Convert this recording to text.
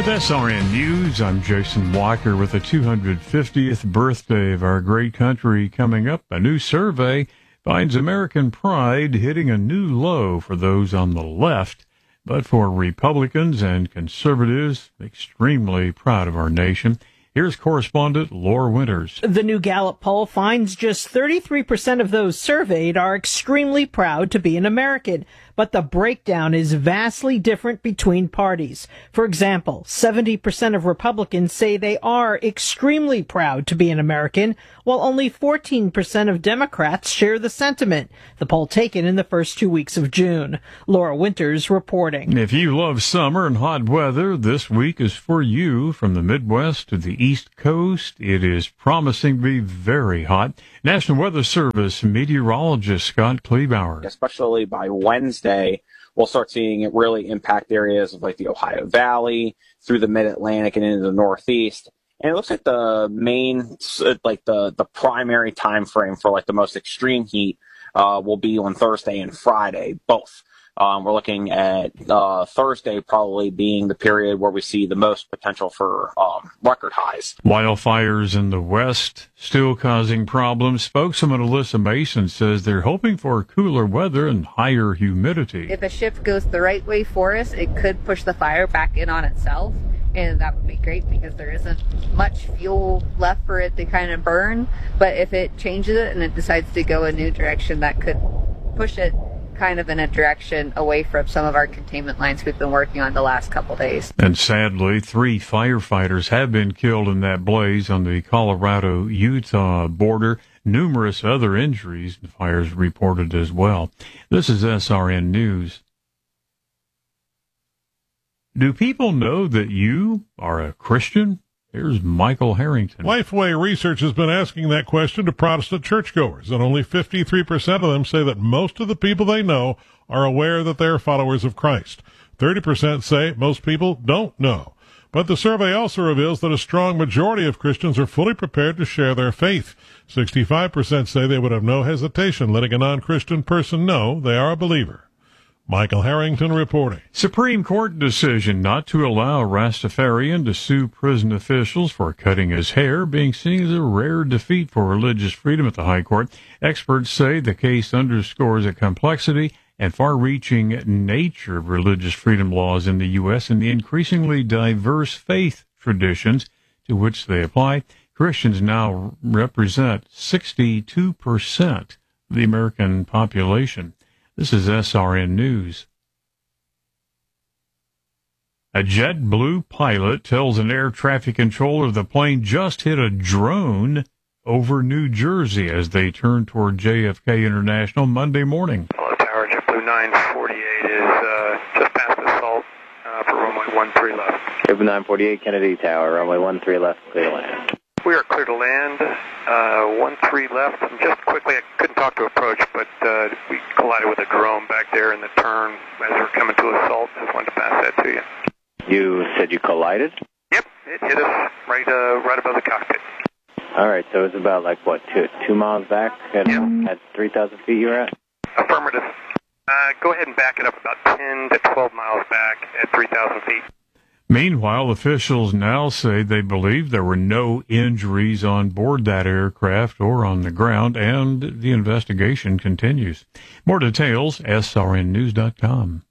With SRN News, I'm Jason Walker with the 250th birthday of our great country coming up. A new survey finds American pride hitting a new low for those on the left, but for Republicans and conservatives, extremely proud of our nation. Here's correspondent Laura Winters. The new Gallup poll finds just 33% of those surveyed are extremely proud to be an American, but the breakdown is vastly different between parties. For example, 70% of Republicans say they are extremely proud to be an American, while only 14% of Democrats share the sentiment. The poll taken in the first 2 weeks of June. Laura Winters reporting. If you love summer and hot weather, this week is for you. From the Midwest to the East Coast, it is promising to be very hot. National Weather Service meteorologist Scott Kleebauer. Especially by Wednesday, we'll start seeing it really impact areas of like the Ohio Valley, through the Mid-Atlantic and into the Northeast. And it looks like the main, like the primary time frame for like the most extreme heat will be on Thursday and Friday, both. We're looking at Thursday probably being the period where we see the most potential for record highs. Wildfires in the West still causing problems. Spokeswoman Alyssa Mason says they're hoping for cooler weather and higher humidity. If a shift goes the right way for us, it could push the fire back in on itself. And that would be great because there isn't much fuel left for it to kind of burn. But if it changes it and it decides to go a new direction, that could push it kind of in a direction away from some of our containment lines we've been working on the last couple days. And sadly, 3 firefighters have been killed in that blaze on the Colorado-Utah border. Numerous other injuries and fires reported as well. This is SRN News. Do people know that you are a Christian? Here's Michael Harrington. Lifeway Research has been asking that question to Protestant churchgoers, and only 53% of them say that most of the people they know are aware that they are followers of Christ. 30% say most people don't know. But the survey also reveals that a strong majority of Christians are fully prepared to share their faith. 65% say they would have no hesitation letting a non-Christian person know they are a believer. Michael Harrington reporting. Supreme Court decision not to allow Rastafarian to sue prison officials for cutting his hair being seen as a rare defeat for religious freedom at the High Court. Experts say the case underscores the complexity and far-reaching nature of religious freedom laws in the U.S. and the increasingly diverse faith traditions to which they apply. Christians now represent 62% of the American population. This is SRN News. A JetBlue pilot tells an air traffic controller the plane just hit a drone over New Jersey as they turn toward JFK International Monday morning. Hello, Tower. JetBlue 948 is just past the salt for runway 13 left. JetBlue 948 Kennedy Tower, runway 13 left, clear to land. We are clear to land, 13 left. And just quickly, I couldn't talk to approach, but we collided with a drone back there in the turn as we're coming to a salt. Just wanted to pass that to you. You said you collided? Yep, it hit us right above the cockpit. All right, so it's about, like, what, two miles back at 3,000 feet you're at? Affirmative. Go ahead and back it up about 10 to 12 miles back at 3,000 feet. Meanwhile, officials now say they believe there were no injuries on board that aircraft or on the ground, and the investigation continues. More details, srnnews.com.